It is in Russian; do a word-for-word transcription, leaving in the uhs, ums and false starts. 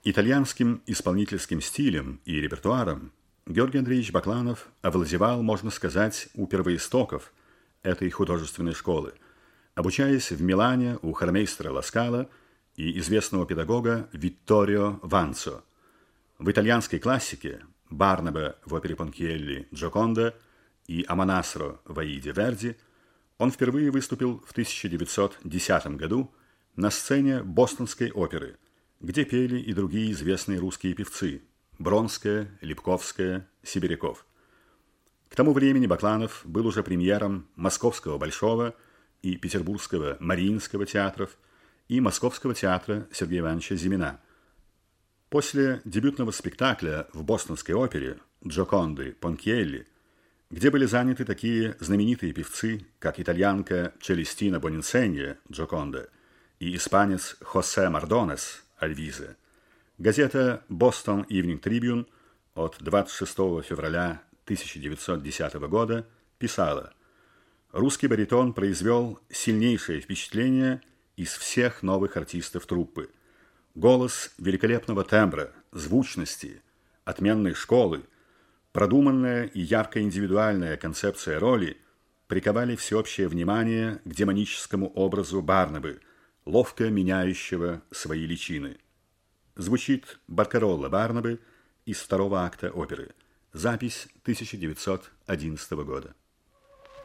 Итальянским исполнительским стилем и репертуаром Георгий Андреевич Бакланов овладевал, можно сказать, у первоистоков этой художественной школы, обучаясь в Милане у хормейстера Ласкала и известного педагога Витторио Ванцо. В итальянской классике Барнаба в опере Пончиелли «Джоконда» и Аманасро в «Аиде» Верди он впервые выступил в тысяча девятьсот десятом году на сцене Бостонской оперы, где пели и другие известные русские певцы – Бронская, Липковская, Сибиряков. К тому времени Бакланов был уже премьером Московского Большого и Петербургского Мариинского театров и Московского театра Сергея Ивановича Зимина. После дебютного спектакля в Бостонской опере «Джоконды» Пончиелли, где были заняты такие знаменитые певцы, как итальянка Челестина Бониncegna «Джоконда» и испанец Хосе Мардонес «Альвиза», газета «Бостон Ивнинг Трибюн» от двадцать шестого февраля тысяча девятьсот десятого года писала: «Русский баритон произвел сильнейшее впечатление из всех новых артистов труппы. Голос великолепного тембра, звучности, отменной школы, продуманная и ярко индивидуальная концепция роли приковали всеобщее внимание к демоническому образу Барнабы, ловко меняющего свои личины». Звучит Баркаролла Барнабы из второго акта оперы. Запись тысяча девятьсот одиннадцатого года.